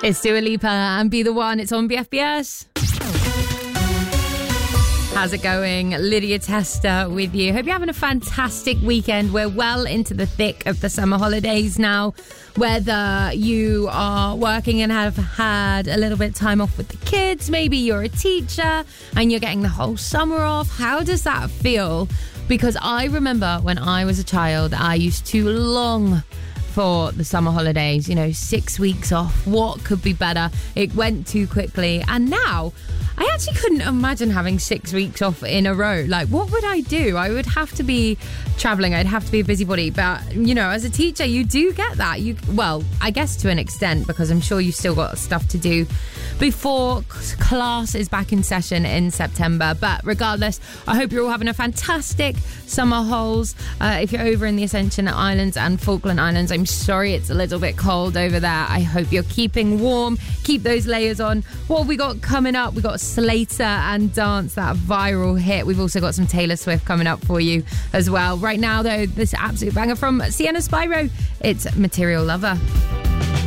It's Dua Lipa and Be The One. It's on BFBS. How's it going? Lydia Tester with you. Hope you're having a fantastic weekend. We're well into the thick of the summer holidays now. Whether you are working and have had a little bit of time off with the kids, maybe you're a teacher and you're getting the whole summer off. How does that feel? Because I remember when I was a child, I used to long for the summer holidays, 6 weeks off. What could be better? It went too quickly. And now I actually couldn't imagine having 6 weeks off in a row. Like, what would I do? I would have to be traveling. I'd have to be a busybody. But, as a teacher, you do get that. Well, I guess to an extent, because I'm sure you've still got stuff to do before class is back in session in September. But regardless, I hope you're all having a fantastic summer holes. If you're over in the Ascension Islands and Falkland Islands, I'm sorry it's a little bit cold over there. I hope you're keeping warm. Keep those layers on. What have we got coming up? We've got Slater and Dance, that viral hit. We've also got some Taylor Swift coming up for you as well. Right now, though, this absolute banger from Sienna Spyro. It's Material Lover.